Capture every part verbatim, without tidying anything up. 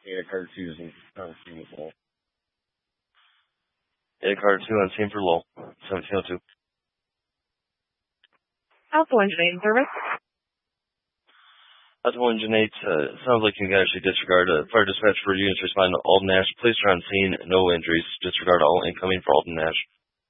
Data card two is on scene with Lowell. Data card two on scene for Lowell. seventeen oh two. Alpha Engine eight in service. Alpha Engine eight, uh, sounds like you can actually disregard uh, fire dispatch for units responding to Alden Nash. Police are on scene, no injuries. Disregard all incoming for Alden Nash.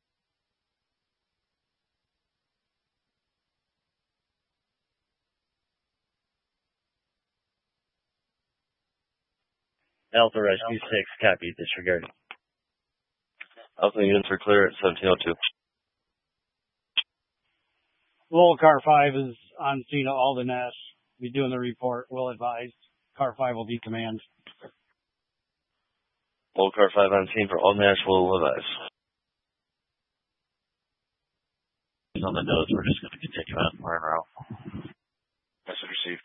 Alpha Rescue six, copy, disregard. Alpha units are clear at seventeen oh two. Lowell Car five is on scene at Alden Nash. Be doing the report. Will advise. Car five will decommand. Lowell Car five on scene for Alden Nash will advise. On the nose, we're just going to continue on. We're en route. Message received.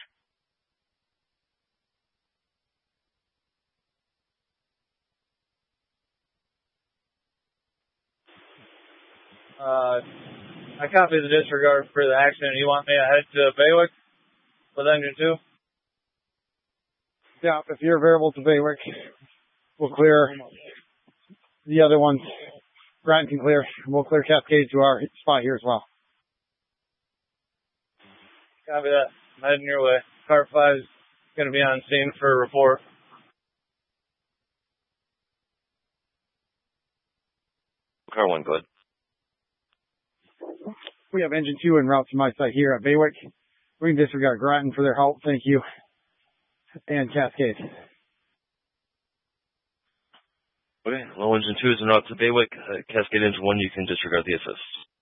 Uh, I copy the disregard for the accident. You want me to head to Baywick with engine two? Yeah, if you're available to Baywick, we'll clear the other ones. Grant can clear. We'll clear Cascade to our spot here as well. Copy that. I'm heading your way. Car five is going to be on scene for a report. Car one, good. We have engine two en route to my site here at Baywick. We can disregard Grattan for their help. Thank you. And Cascade. Okay, low engine two is en route to Baywick. Uh, Cascade engine one, you can disregard the assist.